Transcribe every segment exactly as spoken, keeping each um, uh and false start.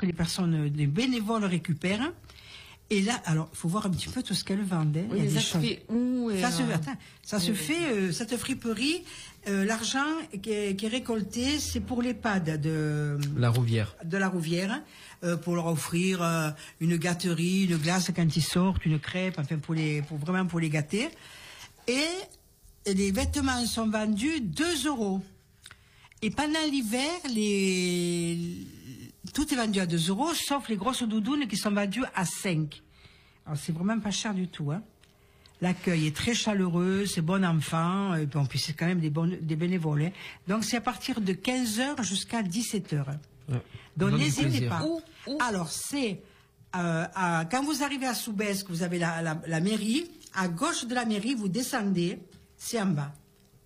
que les personnes, les bénévoles récupèrent. Et là, alors, il faut voir un petit peu tout ce qu'elles vendent. Hein. Oui, il y a ça des se choses. fait où et Ça se, euh... attends, ça oui, se oui. fait, euh, cette friperie, euh, l'argent qui est, qui est récolté, c'est pour l'EHPAD de la Rouvière. De la Rouvière, euh, pour leur offrir euh, une gâterie, une glace quand ils sortent, une crêpe, enfin pour les, pour vraiment pour les gâter. Et les vêtements sont vendus deux euros. Et pendant l'hiver, les tout est vendu à deux euros, sauf les grosses doudounes qui sont vendues à cinq. Alors c'est vraiment pas cher du tout, hein. L'accueil est très chaleureux, c'est bon enfant, et puis c'est quand même des, bonnes, des bénévoles. Hein. Donc c'est à partir de quinze heures jusqu'à dix-sept heures. Ouais. Donc n'hésitez pas. Où, où Alors c'est, euh, à, quand vous arrivez à Soubesque, vous avez la, la, la mairie, à gauche de la mairie, vous descendez, c'est en bas.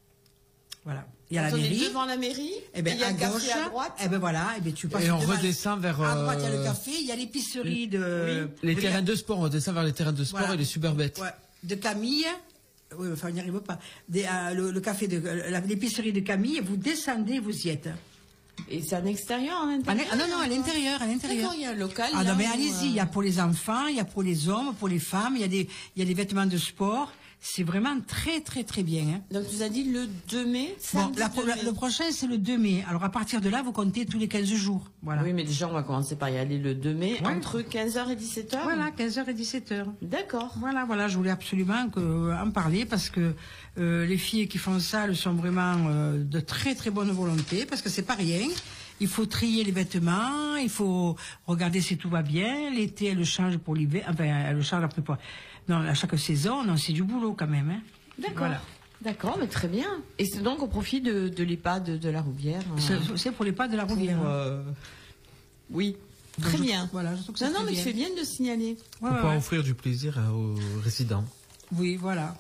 Voilà. Il y a Quand la on mairie. est devant la mairie, et ben, il y a à le gauche, café à droite. Et ben voilà, et ben tu passes et on devant, redescend vers. À droite, il y a euh, le café, il y a l'épicerie de. Oui. Les terrains de sport, on redescend vers les terrains de sport voilà. Et les Superbêtes. Ouais. De Camille. Oui, enfin, on n'y arrive pas. Des, euh, le, le café de, l'épicerie de Camille, vous descendez, vous y êtes. Et c'est en extérieur, en intérieur? Ah non, non, à l'intérieur, à l'intérieur. Il y a un local. Ah non, mais où, allez-y, il euh... y a pour les enfants, il y a pour les hommes, pour les femmes, il y a des, il y a des vêtements de sport. C'est vraiment très, très, très bien. Hein. Donc, tu as dit le deux mai, bon, la, deux la, mai. Le prochain, c'est le deux mai. Alors, à partir de là, vous comptez tous les quinze jours. Voilà. Oui, mais déjà, on va commencer par y aller le deux mai, ouais. Entre quinze heures et dix-sept heures. Voilà, quinze heures et dix-sept heures. D'accord. Voilà, voilà, je voulais absolument que, euh, en parler parce que euh, les filles qui font ça, elles sont vraiment euh, de très, très bonne volonté parce que c'est pas rien. Il faut trier les vêtements, il faut regarder si tout va bien. L'été, elle le change pour l'hiver. Enfin, elle le change après pas. Non, à chaque saison, non, c'est du boulot quand même. Hein. D'accord. Voilà. D'accord, mais très bien. Et c'est donc au profit de, de l'EHPAD de, de la Rouvière. Hein. C'est pour l'EHPAD de la Rouvière. Pour, euh... Oui. Très donc, bien. Je, voilà, je trouve que non, non, mais bien. tu fais bien de le signaler. Pour ouais, pouvoir ouais. offrir du plaisir aux résidents. Oui, voilà.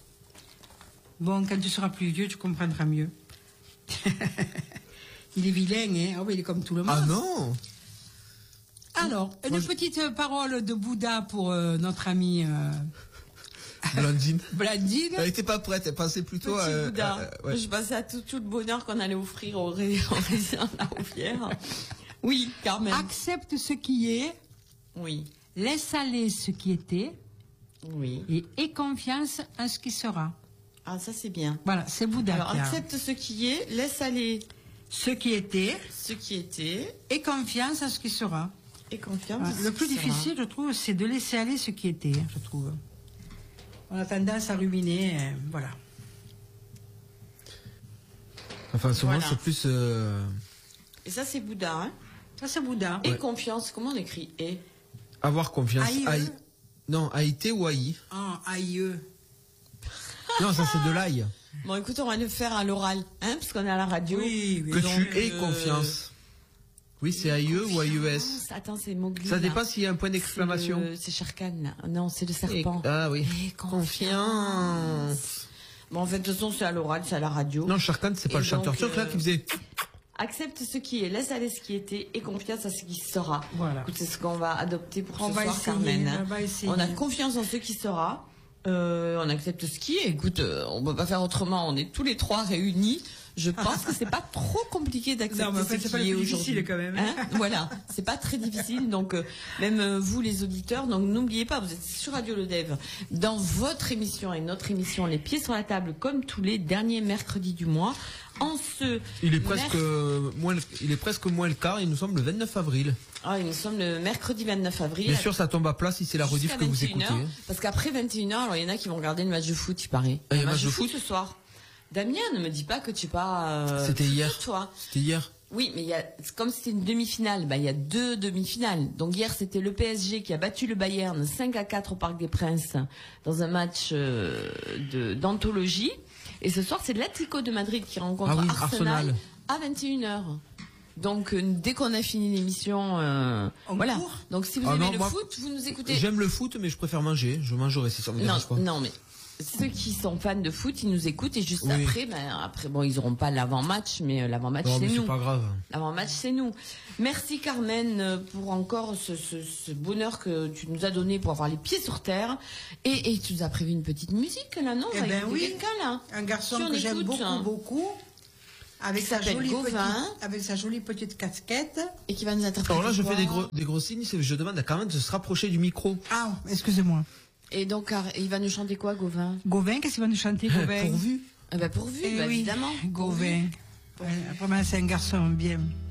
Bon, quand tu seras plus vieux, tu comprendras mieux. Il est vilain, hein. Oh, il est comme tout le monde. Ah non. Alors, une Moi, petite je... parole de Bouddha pour euh, notre amie euh... Blandine. Blandine. Elle n'était pas prête, elle pensait plutôt Petit à. Bouddha. Euh, ouais. Je pensais à tout, tout le bonheur qu'on allait offrir aux résidents de la Rouvière. Oui, Carmen. Accepte ce qui est. Oui. Laisse aller ce qui était. Oui. Et aie confiance en ce qui sera. Ah, ça c'est bien. Voilà, c'est Bouddha. Alors, accepte ce qui est, laisse aller ce qui était. Ce qui était. Et confiance en ce qui sera. Et confiance. Voilà. Le plus difficile, je trouve, c'est de laisser aller ce qui était, je trouve. On a tendance à ruminer, euh, voilà. Enfin, souvent, voilà. c'est plus. Euh... Et ça, c'est Bouddha, hein. Ça, c'est Bouddha. Et ouais. Confiance, comment on écrit et Avoir confiance. Aïe. Non, aïe ou aïe. Ah, aïe. Non, ça, c'est de l'ail. Bon, écoute, on va le faire à l'oral, hein, parce qu'on est à la radio. Oui, oui. Que donc, tu aies euh... confiance. Oui, c'est aïe ou aïe S. Attends, c'est Mowgli. Ça dépend s'il y a un point d'exclamation. C'est Shere-Khan, là. Non, c'est le serpent. Et... Ah oui. Et confiance. Bon, en fait, de toute façon, c'est à l'oral, c'est à la radio. Non, Shere-Khan, c'est pas et le chanteur turc, là, qui faisait... Accepte ce qui est, laisse aller ce qui était et confiance à ce qui sera. Voilà. Écoute, c'est ce qu'on va adopter pour on ce va soir, essayer, Carmen. On va essayer. On a confiance en ce qui sera. Euh, on accepte ce qui est. Écoute, euh, on peut pas faire autrement. On est tous les trois réunis. Je pense que c'est pas trop compliqué d'accepter non, mais en fait, ce c'est qui pas est difficile aujourd'hui. quand même. Hein, voilà, c'est pas très difficile. Donc euh, même euh, vous les auditeurs, donc n'oubliez pas, vous êtes sur Radio Le Dev dans votre émission et notre émission Les Pieds sur la Table, comme tous les derniers mercredis du mois. En ce il est presque merc... moins, il est presque moins le quart. Il nous semble le vingt-neuf avril. Ah, il nous semble le mercredi vingt-neuf avril. Bien sûr, ça tombe à plat si c'est la rediff que vous écoutez. Parce qu'après vingt et une heures, alors il y en a qui vont regarder le match de foot, il paraît. Il y a un un match de foot ce soir. Damien, ne me dis pas que tu es pas. Euh, C'était hier. Toi. C'était hier. Oui, mais il y a, comme c'était une demi-finale, bah il y a deux demi-finales. Donc hier c'était le P S G qui a battu le Bayern cinq à quatre au Parc des Princes dans un match euh, de d'anthologie. Et ce soir c'est l'Atlético de Madrid qui rencontre ah oui, Arsenal, Arsenal à vingt et une heures. Donc euh, dès qu'on a fini l'émission, euh, voilà. Court. Donc si vous ah aimez non, le moi, foot, vous nous écoutez. J'aime le foot, mais je préfère manger. Je mangerai si ça me dérange pas. Non, mais. Ceux qui sont fans de foot, ils nous écoutent et juste oui. après, ben après bon, ils auront pas l'avant-match, mais l'avant-match non, c'est mais nous. C'est pas grave. L'avant-match c'est nous. Merci Carmen pour encore ce, ce, ce bonheur que tu nous as donné pour avoir les pieds sur terre. Et, et tu nous as prévu une petite musique là, non? Eh ben oui. Quelqu'un là. Un garçon si que j'aime beaucoup, hein. beaucoup. avec Qui sa, s'appelle jolie Gauvin. petite, avec sa jolie petite casquette. Et qui va nous interpréter. Alors là, je quoi fais des gros, des gros signes, c'est- je demande à Carmen de se rapprocher du micro. Ah, excusez-moi. Et donc, ar- il va nous chanter quoi, Gauvin? Gauvin, qu'est-ce qu'il va nous chanter, Gauvin? Pourvu. Eh ben, pourvu, Eh bah, oui, évidemment. Gauvin. Ouais, vraiment, c'est un garçon bien.